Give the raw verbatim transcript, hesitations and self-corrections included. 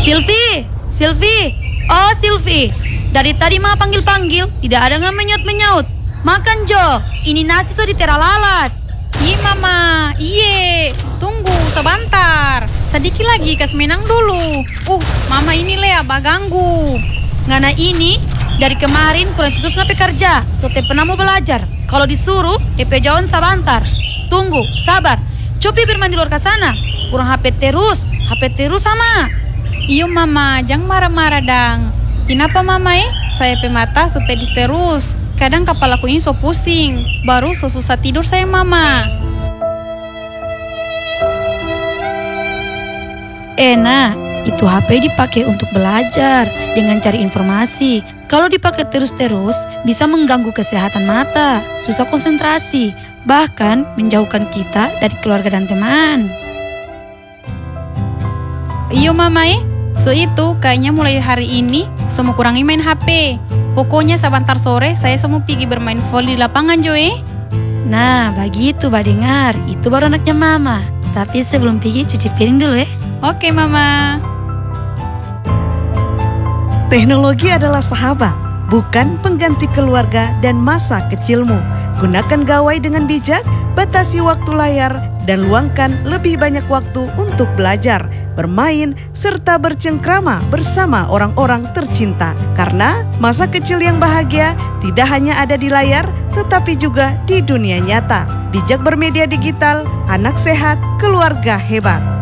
Silvi, Silvi, oh Silvi. Dari tadi mama panggil-panggil, tidak ada yang menyut-menyut. Makan Jo, ini nasi sudah ditera lalat. Iya mama, iye. Tunggu sebentar. Sedikit lagi kas menang dulu. Uh, mama ini lea baganggu. Ngana ini, dari kemarin kurang terus ngapain kerja. So te pernah mau belajar. Kalau disuruh, D P jauhan sebentar. Tunggu, sabar. Coba bermain di luar ke sana. Kurang H P terus, H P terus sama. Iyo mama, jangan marah-marah dang. Kenapa mama eh? Saya pemata supaya terus. Kadang kepalaku ini so pusing. Baru so susah tidur saya mama. Enak, itu H P dipakai untuk belajar dengan cari informasi. Kalau dipakai terus-terus bisa mengganggu kesehatan mata, susah konsentrasi, bahkan menjauhkan kita dari keluarga dan teman. Iyo mama eh, so itu kayaknya mulai hari ini semua kurangi main H P. Pokoknya sebentar sore saya semua pergi bermain volley di lapangan Jo eh. Nah begitu Mbak dengar, itu baru anaknya mama. Tapi sebelum pergi cuci piring dulu ya. Oke mama. Teknologi adalah sahabat, bukan pengganti keluarga dan masa kecilmu. Gunakan gawai dengan bijak, batasi waktu layar, dan luangkan lebih banyak waktu untuk belajar, bermain, serta bercengkrama bersama orang-orang tercinta. Karena masa kecil yang bahagia tidak hanya ada di layar, tetapi juga di dunia nyata. Bijak bermedia digital, anak sehat, keluarga hebat.